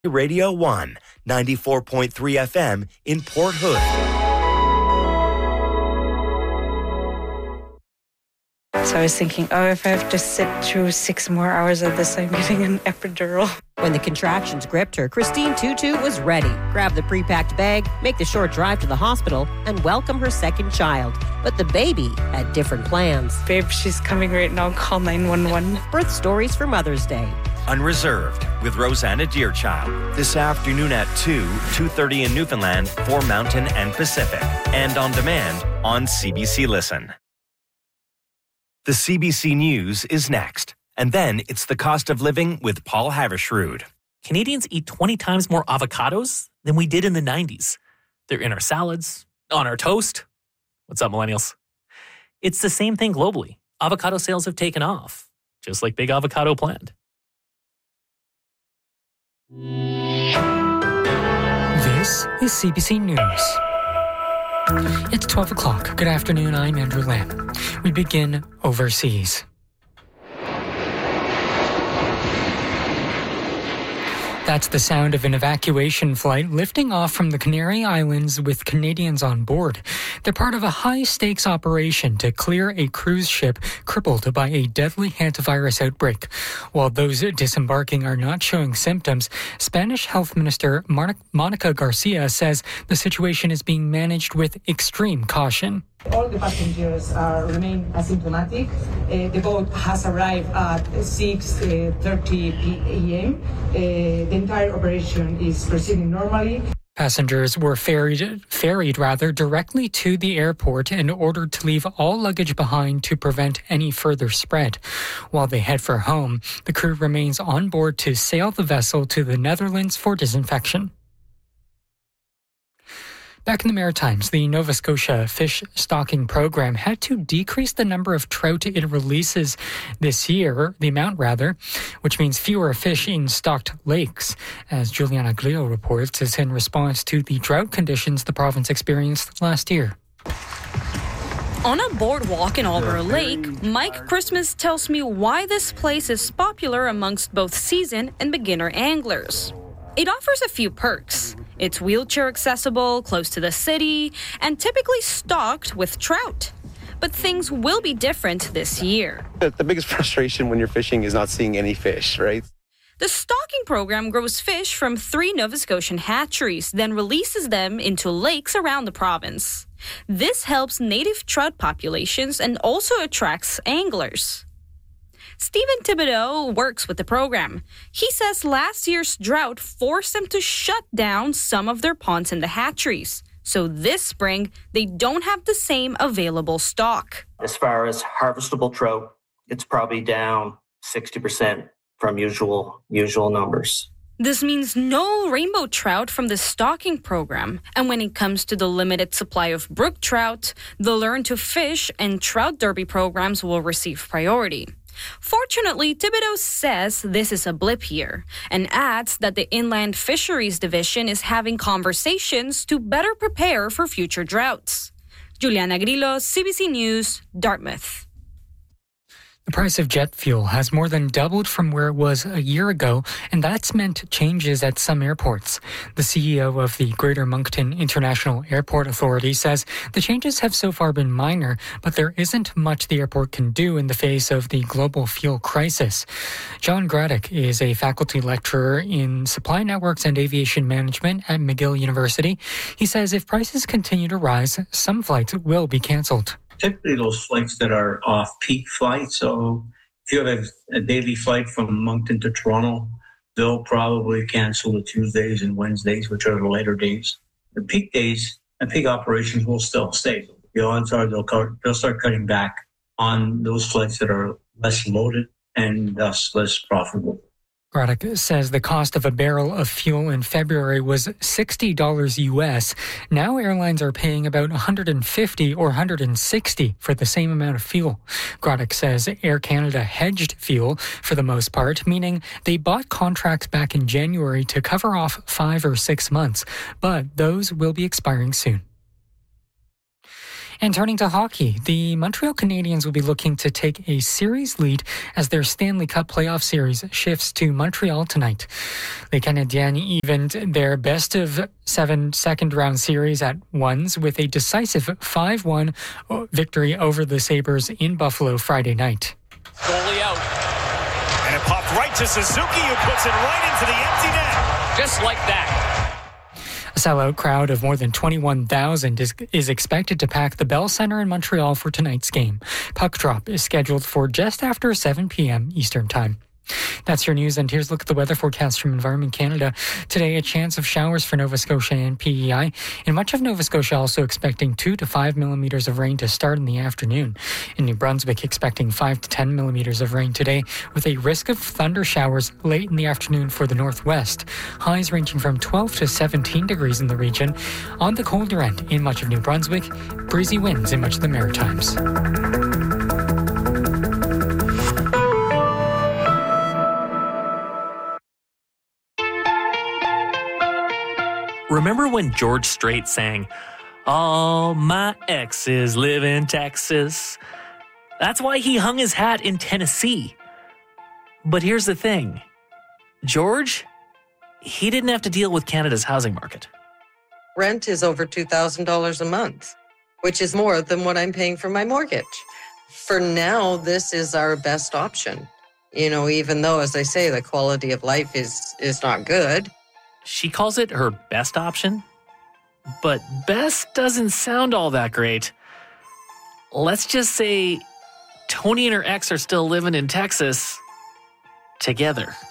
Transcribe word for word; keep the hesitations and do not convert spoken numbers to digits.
Radio one, ninety-four point three F M in Port Hood. So I was thinking, oh, if I have to sit through six more hours of this, I'm getting an epidural. When the contractions gripped her, Christine Tutu was ready. Grab the pre-packed bag, make the short drive to the hospital, and welcome her second child. But the baby had different plans. Babe, she's coming right now. Call nine one one. Birth stories for Mother's Day. Unreserved with Rosanna Deerchild. This afternoon at two, two thirty in Newfoundland for Mountain and Pacific. And on demand on C B C Listen. The C B C News is next. And then it's the cost of living with Paul Havershrud. Canadians eat twenty times more avocados than we did in the nineties. They're in our salads, on our toast. What's up, millennials? It's the same thing globally. Avocado sales have taken off, just like Big Avocado planned. This is C B C News. It's twelve o'clock. Good afternoon, I'm Andrew Lamb. We begin overseas. That's the sound of an evacuation flight lifting off from the Canary Islands with Canadians on board. They're part of a high-stakes operation to clear a cruise ship crippled by a deadly hantavirus outbreak. While those disembarking are not showing symptoms, Spanish Health Minister Mar- Monica Garcia says the situation is being managed with extreme caution. All the passengers uh, remain asymptomatic. Uh, the boat has arrived at six thirty p.m. Uh, the entire operation is proceeding normally. Passengers were ferried, ferried rather, directly to the airport and ordered to leave all luggage behind to prevent any further spread. While they head for home, the crew remains on board to sail the vessel to the Netherlands for disinfection. Back in the Maritimes, the Nova Scotia fish stocking program had to decrease the number of trout it releases this year, the amount rather, which means fewer fish in stocked lakes. As Juliana Grillo reports, it's in response to the drought conditions the province experienced last year. On a boardwalk in Alberta Lake, Mike Christmas tells me why this place is popular amongst both seasoned and beginner anglers. It offers a few perks. It's wheelchair accessible, close to the city, and typically stocked with trout. But things will be different this year. The biggest frustration when you're fishing is not seeing any fish, right? The stocking program grows fish from three Nova Scotian hatcheries, then releases them into lakes around the province. This helps native trout populations and also attracts anglers. Stephen Thibodeau works with the program. He says last year's drought forced them to shut down some of their ponds in the hatcheries. So this spring, they don't have the same available stock. As far as harvestable trout, it's probably down sixty percent from usual usual numbers. This means no rainbow trout from the stocking program. And when it comes to the limited supply of brook trout, the Learn to Fish and Trout Derby programs will receive priority. Fortunately, Thibodeau says this is a blip year and adds that the Inland Fisheries Division is having conversations to better prepare for future droughts. Juliana Grillo, C B C News, Dartmouth. The price of jet fuel has more than doubled from where it was a year ago, and that's meant changes at some airports. The C E O of the Greater Moncton International Airport Authority says the changes have so far been minor, but there isn't much the airport can do in the face of the global fuel crisis. John Graddick is a faculty lecturer in supply networks and aviation management at McGill University. He says if prices continue to rise, some flights will be cancelled. Typically those flights that are off-peak flights. So if you have a daily flight from Moncton to Toronto, they'll probably cancel the Tuesdays and Wednesdays, which are the later days. The peak days and peak operations will still stay. The odds are they'll, they'll start cutting back on those flights that are less loaded and thus less profitable. Graddick says the cost of a barrel of fuel in February was sixty dollars U S. Now airlines are paying about one hundred fifty dollars or one hundred sixty dollars for the same amount of fuel. Graddick says Air Canada hedged fuel for the most part, meaning they bought contracts back in January to cover off five or six months, but those will be expiring soon. And turning to hockey, the Montreal Canadiens will be looking to take a series lead as their Stanley Cup playoff series shifts to Montreal tonight. Les Canadiens evened their best of seven second-round series at ones with a decisive five one victory over the Sabres in Buffalo Friday night. Goalie out. And it popped right to Suzuki, who puts it right into the empty net. Just like that. A sellout crowd of more than twenty-one thousand is, is expected to pack the Bell Centre in Montreal for tonight's game. Puck drop is scheduled for just after seven p.m. Eastern Time. That's your news, and here's a look at the weather forecast from Environment Canada. Today, a chance of showers for Nova Scotia and P E I. In much of Nova Scotia, also expecting two to five millimeters of rain to start in the afternoon. In New Brunswick, expecting five to ten millimeters of rain today, with a risk of thunder showers late in the afternoon for the northwest. Highs ranging from twelve to seventeen degrees in the region. On the colder end, in much of New Brunswick, breezy winds in much of the Maritimes. Remember when George Strait sang, "All my exes live in Texas"? That's why he hung his hat in Tennessee. But here's the thing. George, he didn't have to deal with Canada's housing market. Rent is over two thousand dollars a month, which is more than what I'm paying for my mortgage. For now, this is our best option. You know, even though, as I say, the quality of life is, is not good. She calls it her best option, but best doesn't sound all that great. Let's just say Tony and her ex are still living in Texas together.